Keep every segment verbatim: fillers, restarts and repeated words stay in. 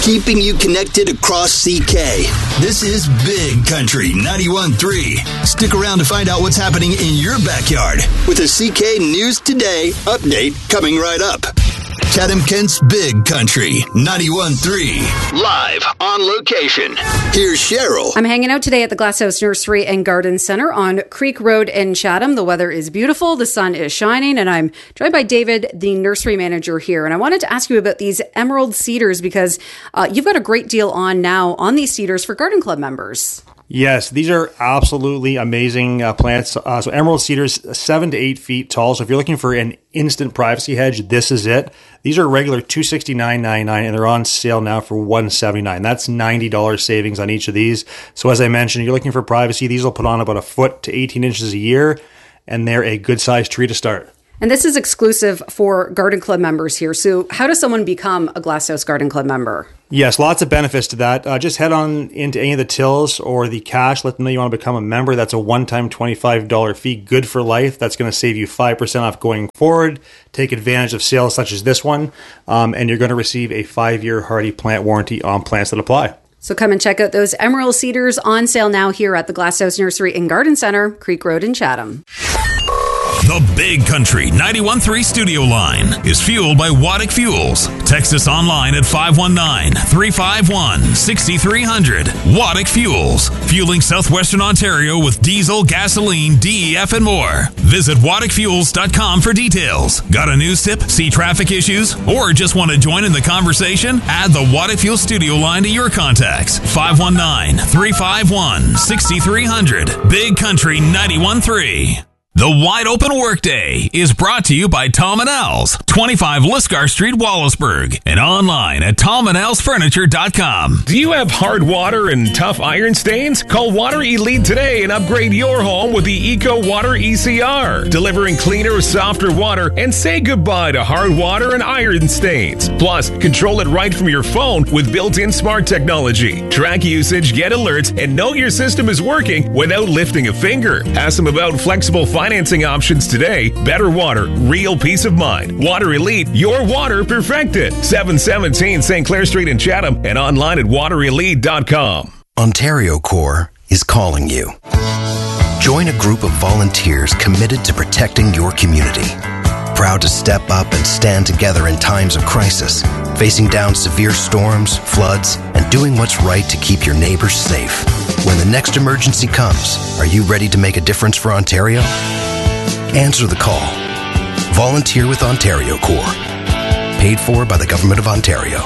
keeping you connected across C K. This is Big Country ninety-one point three. Stick around to find out what's happening in your backyard with a C K News Today update coming right up. Chatham-Kent's Big Country ninety-one point three. Live on location. Here's Cheryl. I'm hanging out today at the Glasshouse Nursery and Garden Center on Creek Road in Chatham. The weather is beautiful. The sun is shining. And I'm joined by David, the nursery manager here. And I wanted to ask you about these emerald cedars because uh, you've got a great deal on now on these cedars for Garden Club members. Yes, these are absolutely amazing uh, plants. Uh, so emerald cedars, seven to eight feet tall. So if you're looking for an instant privacy hedge, this is it. These are regular two hundred sixty-nine dollars and ninety-nine cents, and they're on sale now for one hundred seventy-nine dollars. That's ninety dollars savings on each of these. So as I mentioned, you're looking for privacy. These will put on about a foot to eighteen inches a year, and they're a good sized tree to start. And this is exclusive for Garden Club members here. So how does someone become a Glasshouse Garden Club member? Yes, lots of benefits to that. Uh, just head on into any of the tills or the cash. Let them know you want to become a member. That's a one-time twenty-five dollars fee, good for life. That's going to save you five percent off going forward. Take advantage of sales such as this one. Um, and you're going to receive a five-year hardy plant warranty on plants that apply. So come and check out those emerald cedars on sale now here at the Glasshouse Nursery and Garden Center, Creek Road in Chatham. The Big Country ninety-one point three studio line is fueled by Waddick Fuels. Text us online at five one nine, three five one, six three zero zero. Waddick Fuels, fueling southwestern Ontario with diesel, gasoline, D E F, and more. Visit waddick fuels dot com for details. Got a news tip, see traffic issues, or just want to join in the conversation? Add the Waddick Fuels studio line to your contacts. five one nine, three five one, six three zero zero. Big Country ninety-one point three. The Wide Open Workday is brought to you by Tom and Al's, twenty-five Lisgar Street, Wallaceburg, and online at tom and als furniture dot com. Do you have hard water and tough iron stains? Call Water Elite today and upgrade your home with the Eco Water E C R, delivering cleaner, softer water, and say goodbye to hard water and iron stains. Plus, control it right from your phone with built-in smart technology. Track usage, get alerts, and know your system is working without lifting a finger. Ask them about flexible financing Financing options today. Better water, real peace of mind. Water Elite, your water perfected. seven seventeen Saint Clair Street in Chatham and online at water elite dot com. Ontario Corps is calling you. Join a group of volunteers committed to protecting your community. Proud to step up and stand together in times of crisis, facing down severe storms, floods, and doing what's right to keep your neighbors safe. When the next emergency comes, are you ready to make a difference for Ontario? Answer the call. Volunteer with Ontario Corps. Paid for by the Government of Ontario.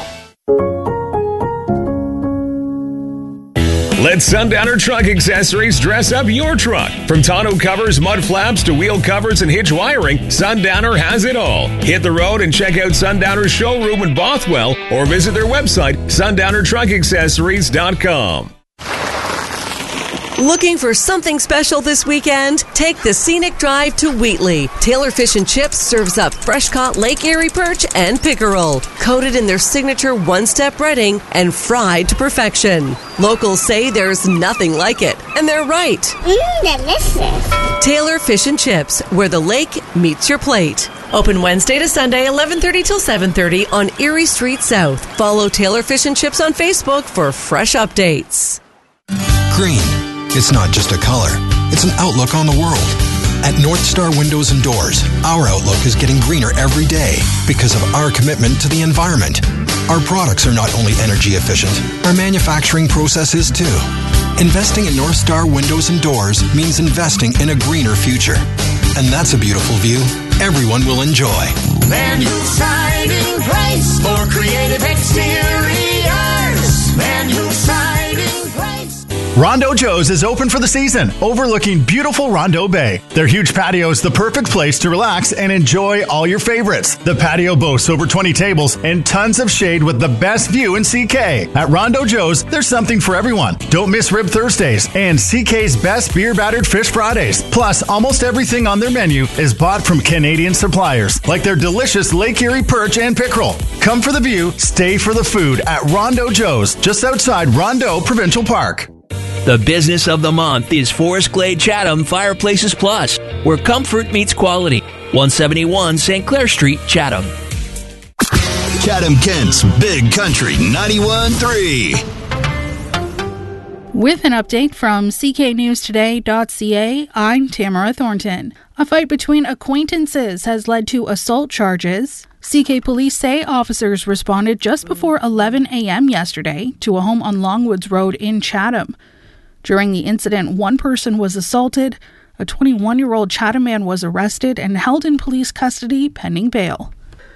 Let Sundowner Truck Accessories dress up your truck. From tonneau covers, mud flaps, to wheel covers and hitch wiring, Sundowner has it all. Hit the road and check out Sundowner's showroom in Bothwell or visit their website, sundowner truck accessories dot com. Looking for something special this weekend? Take the scenic drive to Wheatley. Taylor Fish and Chips serves up fresh-caught Lake Erie perch and pickerel, coated in their signature one-step breading and fried to perfection. Locals say there's nothing like it, and they're right. Mmm, delicious. Taylor Fish and Chips, where the lake meets your plate. Open Wednesday to Sunday, eleven thirty till seven thirty on Erie Street South. Follow Taylor Fish and Chips on Facebook for fresh updates. Green. It's not just a color, it's an outlook on the world. At North Star Windows and Doors, our outlook is getting greener every day because of our commitment to the environment. Our products are not only energy efficient, our manufacturing process is too. Investing in North Star Windows and Doors means investing in a greener future. And that's a beautiful view everyone will enjoy. Van Hool Siding Price for creative exteriors. Van Hool Siding Price. Rondo Joe's is open for the season, overlooking beautiful Rondo Bay. Their huge patio is the perfect place to relax and enjoy all your favorites. The patio boasts over twenty tables and tons of shade with the best view in C K. At Rondo Joe's, there's something for everyone. Don't miss Rib Thursdays and C K's best beer battered fish Fridays. Plus, almost everything on their menu is bought from Canadian suppliers, like their delicious Lake Erie perch and pickerel. Come for the view, stay for the food at Rondo Joe's, just outside Rondo Provincial Park. The business of the month is Forest Glade Chatham Fireplaces Plus, where comfort meets quality. one seventy-one Saint Clair Street, Chatham. Chatham-Kent's Big Country ninety-one point three. With an update from C K News Today dot C A, I'm Tamara Thornton. A fight between acquaintances has led to assault charges. C K police say officers responded just before eleven a.m. yesterday to a home on Longwoods Road in Chatham. During the incident, one person was assaulted. A twenty-one-year-old Chatham man was arrested and held in police custody pending bail.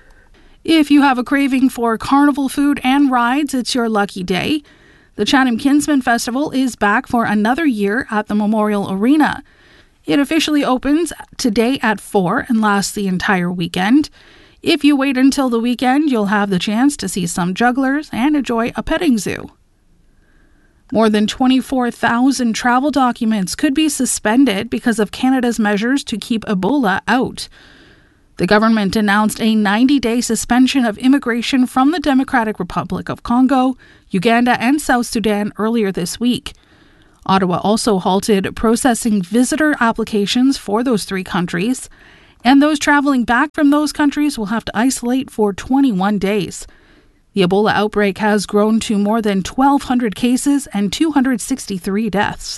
If you have a craving for carnival food and rides, it's your lucky day. The Chatham Kinsman Festival is back for another year at the Memorial Arena. It officially opens today at four and lasts the entire weekend. If you wait until the weekend, you'll have the chance to see some jugglers and enjoy a petting zoo. More than twenty-four thousand travel documents could be suspended because of Canada's measures to keep Ebola out. The government announced a ninety-day suspension of immigration from the Democratic Republic of Congo, Uganda, and South Sudan earlier this week. Ottawa also halted processing visitor applications for those three countries, and those traveling back from those countries will have to isolate for twenty-one days. The Ebola outbreak has grown to more than twelve hundred cases and two hundred sixty-three deaths.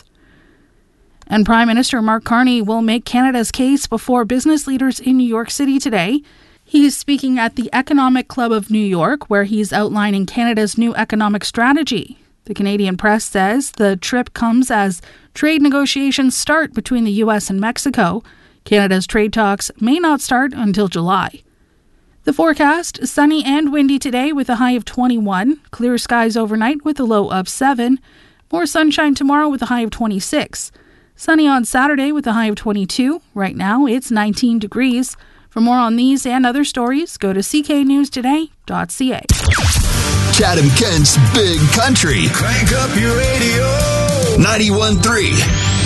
And Prime Minister Mark Carney will make Canada's case before business leaders in New York City today. He's speaking at the Economic Club of New York, where he's outlining Canada's new economic strategy. The Canadian press says the trip comes as trade negotiations start between the U S and Mexico. Canada's trade talks may not start until July. The forecast, sunny and windy today with a high of twenty-one. Clear skies overnight with a low of seven. More sunshine tomorrow with a high of twenty-six. Sunny on Saturday with a high of twenty-two. Right now, it's nineteen degrees. For more on these and other stories, go to C K News Today dot C A. Chatham-Kent's Big Country. Crank up your radio. ninety-one point three.